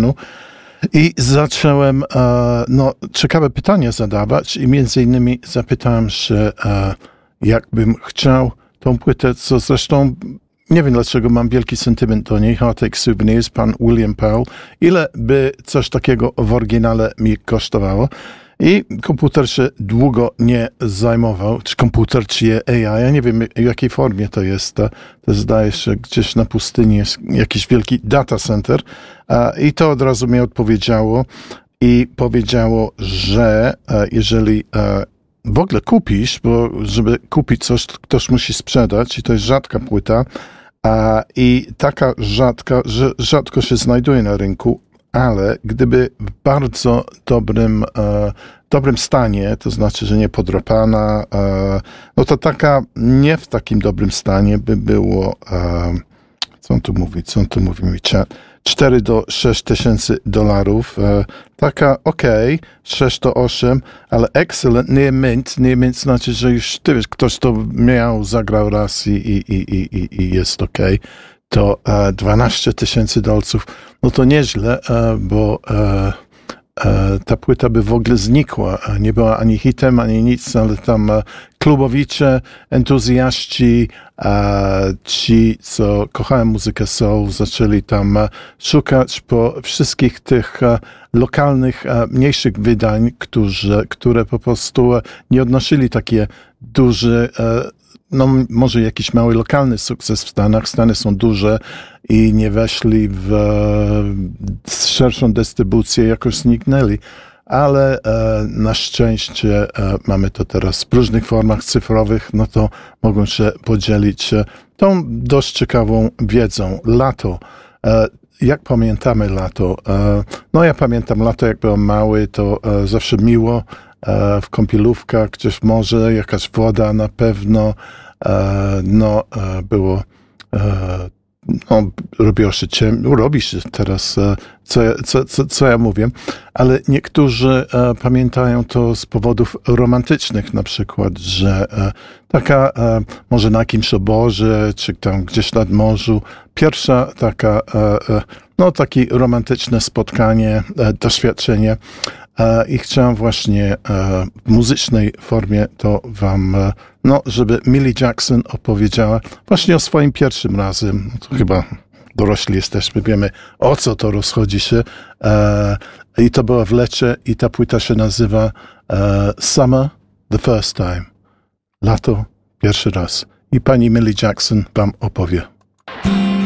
telefonu i zacząłem ciekawe pytania zadawać i między innymi zapytałem się, jakbym chciał tą płytę, co zresztą nie wiem dlaczego mam wielki sentyment do niej, Heartache Souvenirs, pan William Powell, ile by coś takiego w oryginale mi kosztowało. I komputer się długo nie zajmował, czy komputer, czy AI, ja nie wiem w jakiej formie to jest, to zdaje się gdzieś na pustyni jest jakiś wielki data center i to od razu mi odpowiedziało i powiedziało, że jeżeli w ogóle kupisz, bo żeby kupić coś, ktoś musi sprzedać i to jest rzadka płyta i taka rzadko się znajduje na rynku, ale gdyby w bardzo dobrym stanie, to znaczy, że nie podrapana, no to taka nie w takim dobrym stanie by było, co on tu mówi mi czat, 4 do 6 tysięcy dolarów, taka 6 do 8, ale excellent, near mint znaczy, że już ty wiesz, ktoś to miał, zagrał raz i jest to 12 tysięcy dolców, no to nieźle, bo ta płyta by w ogóle znikła. Nie była ani hitem, ani nic, ale tam klubowicze, entuzjaści, ci, co kochają muzykę soul, zaczęli tam szukać po wszystkich tych lokalnych, mniejszych wydań, które po prostu nie odnosili takie duże, no może jakiś mały lokalny sukces w Stanach. Stany są duże i nie weszli w szerszą dystrybucję, jakoś zniknęli. Ale na szczęście mamy to teraz w różnych formach cyfrowych, no to mogą się podzielić tą dość ciekawą wiedzą. Lato. Jak pamiętamy lato? No ja pamiętam lato, jak byłem mały, to zawsze miło. W kąpielówkach, gdzieś w morze, jakaś woda na pewno, było, robiło się ciemno, robi się teraz, co ja mówię, ale niektórzy pamiętają to z powodów romantycznych, na przykład, że taka, może na jakimś obozie, czy tam gdzieś nad morzu, pierwsza taka, takie romantyczne spotkanie, doświadczenie. I chciałem właśnie w muzycznej formie to wam, żeby Millie Jackson opowiedziała właśnie o swoim pierwszym razem. To chyba dorośli jesteśmy, wiemy o co to rozchodzi się. I to było w lecie i ta płyta się nazywa Summer the First Time. Lato, pierwszy raz. I pani Millie Jackson wam opowie.